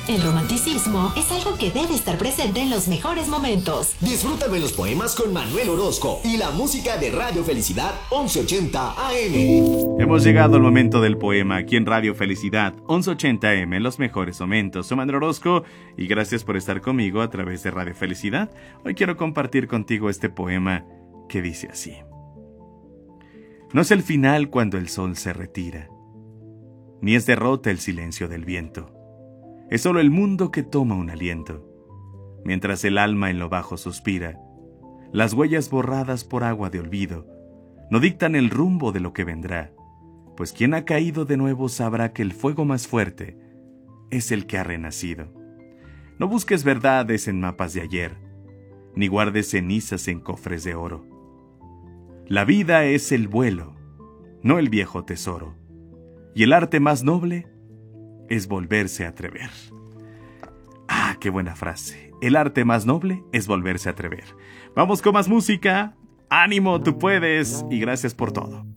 El romanticismo es algo que debe estar presente en los mejores momentos. Disfrútalo en los poemas con Manuel Orozco y la música de Radio Felicidad 1180 AM. Hemos llegado al momento del poema aquí en Radio Felicidad 1180 AM, en los mejores momentos. Soy Manuel Orozco y gracias por estar conmigo a través de Radio Felicidad. Hoy quiero compartir contigo este poema que dice así. No es el final cuando el sol se retira, ni es derrota el silencio del viento. Es solo el mundo que toma un aliento, mientras el alma en lo bajo suspira. Las huellas borradas por agua de olvido no dictan el rumbo de lo que vendrá, pues quien ha caído de nuevo sabrá que el fuego más fuerte es el que ha renacido. No busques verdades en mapas de ayer, ni guardes cenizas en cofres de oro. La vida es el vuelo, no el viejo tesoro, y el arte más noble es volverse a atrever. ¡Ah, qué buena frase! El arte más noble es volverse a atrever. Vamos con más música. ¡Ánimo, tú puedes! Y gracias por todo.